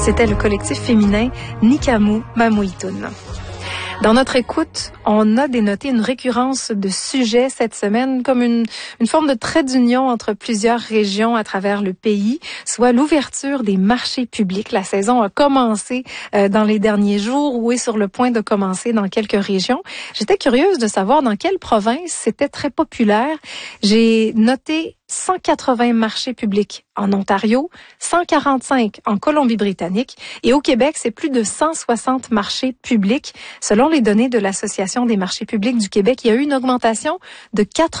C'était le collectif féminin Nikamu Mamuitun. Dans notre écoute, on a dénoté une récurrence de sujets cette semaine comme une forme de trait d'union entre plusieurs régions à travers le pays, soit l'ouverture des marchés publics. La saison a commencé dans les derniers jours ou est sur le point de commencer dans quelques régions. J'étais curieuse de savoir dans quelle province c'était très populaire. J'ai noté 180 marchés publics en Ontario, 145 en Colombie-Britannique et au Québec, c'est plus de 160 marchés publics. Selon les données de l'Association des marchés publics du Québec, il y a eu une augmentation de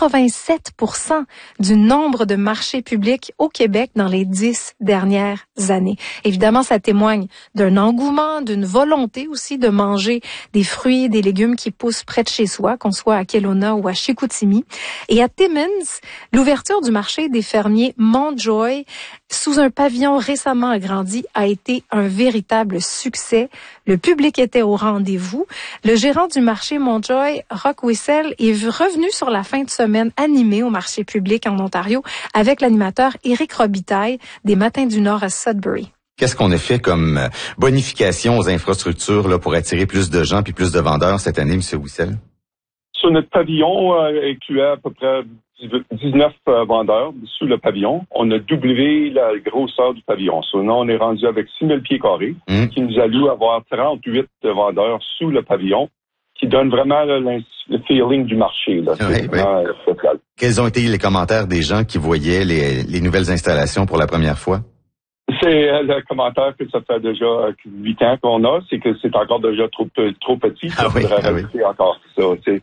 87% du nombre de marchés publics au Québec dans les 10 dernières années. Évidemment, ça témoigne d'un engouement, d'une volonté aussi de manger des fruits et des légumes qui poussent près de chez soi, qu'on soit à Kelowna ou à Chicoutimi. Et à Timmins, l'ouverture du marché des fermiers Montjoy, sous un pavillon récemment agrandi, a été un véritable succès. Le public était au rendez-vous. Le gérant du marché Montjoy, Rock Wissel, est revenu sur la fin de semaine animée au marché public en Ontario avec l'animateur Éric Robitaille des Matins du Nord à Sudbury. Qu'est-ce qu'on a fait comme bonification aux infrastructures là, pour attirer plus de gens puis plus de vendeurs cette année, M. Wissel? Sur notre pavillon, incluait à peu près 19 vendeurs sous le pavillon. On a doublé la grosseur du pavillon. Sinon, on est rendu avec 6000 pieds carrés, qui nous alloue avoir 38 vendeurs sous le pavillon, qui donne vraiment le feeling du marché. Là. Oui. Quels ont été les commentaires des gens qui voyaient les nouvelles installations pour la première fois? C'est le commentaire que ça fait déjà 8 ans qu'on a, c'est que c'est encore déjà trop petit. Rajouter encore ça.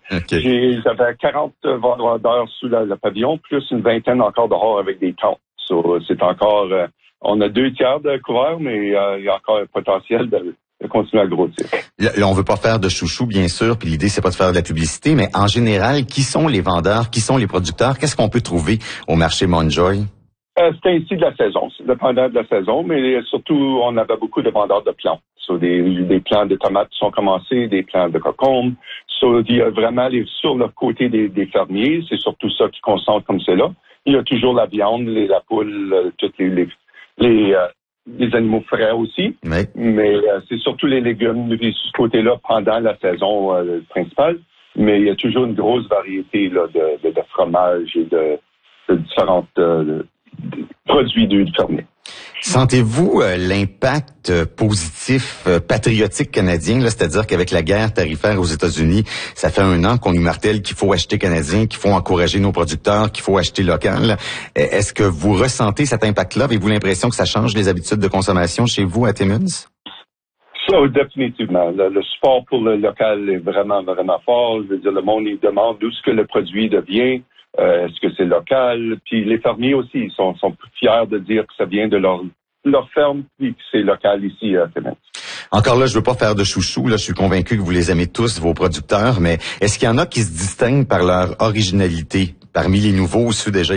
J'avais 40 vendeurs sous le pavillon, plus une vingtaine encore dehors avec des tentes. C'est encore, on a 2/3 de couverts, mais il y a encore un potentiel de continuer à grossir. Là, on veut pas faire de chouchou, bien sûr, puis l'idée, c'est pas de faire de la publicité, mais en général, qui sont les vendeurs, qui sont les producteurs? Qu'est-ce qu'on peut trouver au marché Montjoy? C'est ainsi de la saison, c'est dépendant de la saison, mais surtout, on avait beaucoup de vendeurs de plants. Des plants de tomates qui sont commencés, des plants de concombres. Il y a vraiment sur le côté des fermiers, c'est surtout ça qui concentre comme c'est là. Il y a toujours la viande, la poule, toutes les animaux frais aussi. Oui. Mais c'est surtout les légumes de ce côté-là pendant la saison principale. Mais il y a toujours une grosse variété là, de fromages et de différentes produits du fermier. Sentez-vous l'impact positif patriotique canadien, là, c'est-à-dire qu'avec la guerre tarifaire aux États-Unis, ça fait 1 an qu'on nous martèle qu'il faut acheter canadien, qu'il faut encourager nos producteurs, qu'il faut acheter local. Est-ce que vous ressentez cet impact-là? Avez-vous l'impression que ça change les habitudes de consommation chez vous à Timmins? Ça, définitivement. Le support pour le local est vraiment, vraiment fort. Je veux dire, le monde, il demande d'où est-ce que le produit devient. Est-ce que c'est local? Puis les fermiers aussi, ils sont fiers de dire que ça vient de leur ferme puis que c'est local ici à Timmins. Encore là, je veux pas faire de chouchou. Là, je suis convaincu que vous les aimez tous, vos producteurs, mais est-ce qu'il y en a qui se distinguent par leur originalité parmi les nouveaux ou ceux déjà